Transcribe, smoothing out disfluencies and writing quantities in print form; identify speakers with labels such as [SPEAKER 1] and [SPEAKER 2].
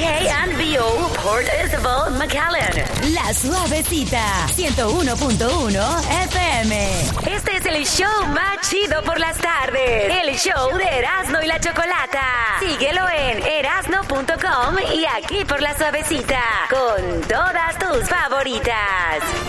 [SPEAKER 1] KNBO Port Isabel, McAllen.
[SPEAKER 2] La Suavecita, 101.1 FM.
[SPEAKER 1] Este es el show más chido por las tardes. El show de Erasmo y la Chocolata. Síguelo en erasno.com y aquí por La Suavecita. Con todas tus favoritas.